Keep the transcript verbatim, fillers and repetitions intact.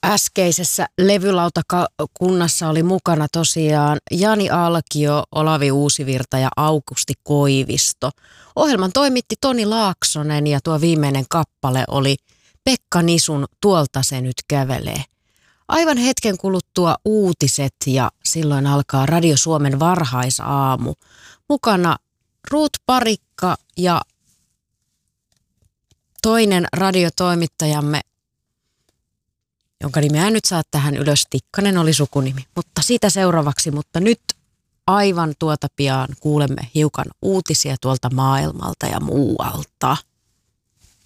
Äskeisessä levylautakunnassa oli mukana tosiaan Jani Alkio, Olavi Uusivirta ja Aukusti Koivisto. Ohjelman toimitti Toni Laaksonen ja tuo viimeinen kappale oli Pekka Nisun Tuolta se nyt kävelee. Aivan hetken kuluttua uutiset ja silloin alkaa Radio Suomen varhaisaamu. Mukana Ruut Parikka ja toinen radiotoimittajamme, jonka nimeä nyt saa tähän ylös, Tikkanen oli sukunimi, mutta siitä seuraavaksi, mutta nyt aivan tuota pian kuulemme hiukan uutisia tuolta maailmalta ja muualta.